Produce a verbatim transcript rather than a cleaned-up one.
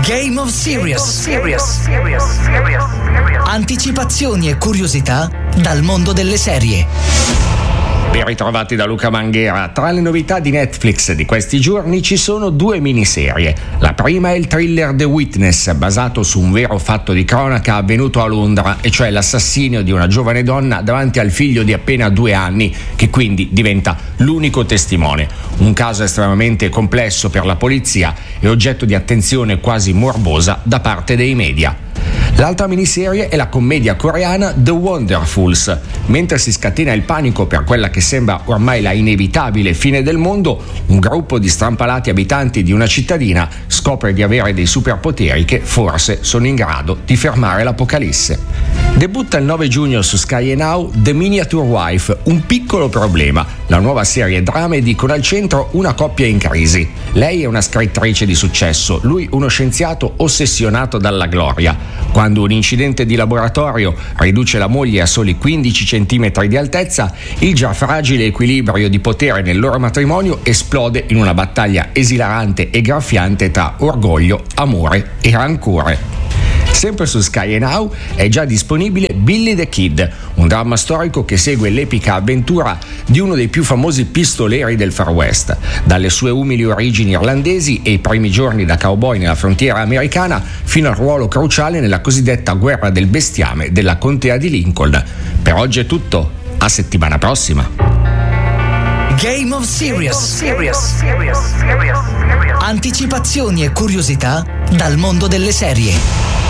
Game of Series. Anticipazioni e curiosità dal mondo delle serie. Ben ritrovati da Luca Manghera. Tra le novità di Netflix di questi giorni ci sono due miniserie. La prima è il thriller The Witness, basato su un vero fatto di cronaca avvenuto a Londra, e cioè l'assassinio di una giovane donna davanti al figlio di appena due anni, che quindi diventa l'unico testimone. Un caso estremamente complesso per la polizia e oggetto di attenzione quasi morbosa da parte dei media. L'altra miniserie è la commedia coreana The Wonderfuls. Mentre si scatena il panico per quella che sembra ormai la inevitabile fine del mondo, un gruppo di strampalati abitanti di una cittadina scopre di avere dei superpoteri che forse sono in grado di fermare l'apocalisse. Debutta il nove giugno su Sky e Now The Miniature Wife, un piccolo problema, la nuova serie dramedy con al centro una coppia in crisi. Lei è una scrittrice di successo, lui uno scienziato ossessionato dalla gloria. Quando un incidente di laboratorio riduce la moglie a soli quindici centimetri di altezza, il già fragile equilibrio di potere nel loro matrimonio esplode in una battaglia esilarante e graffiante tra orgoglio, amore e rancore. Sempre su Sky e Now è già disponibile Billy the Kid, un dramma storico che segue l'epica avventura di uno dei più famosi pistoleri del Far West. Dalle sue umili origini irlandesi e i primi giorni da cowboy nella frontiera americana fino al ruolo cruciale nella cosiddetta guerra del bestiame della contea di Lincoln. Per oggi è tutto, a settimana prossima. Game of Series. Anticipazioni e curiosità dal mondo delle serie.